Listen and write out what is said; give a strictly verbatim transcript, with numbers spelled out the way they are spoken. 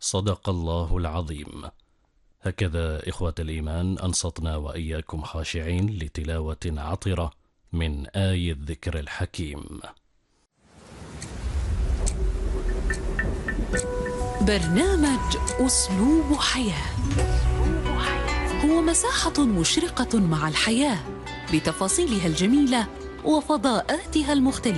صدق الله العظيم. هكذا إخوة الإيمان أنصتنا وإياكم خاشعين لتلاوة عطرة من آي الذكر الحكيم. برنامج أسلوب حياة هو مساحة مشرقة مع الحياة بتفاصيلها الجميلة وفضاءاتها المختلفة.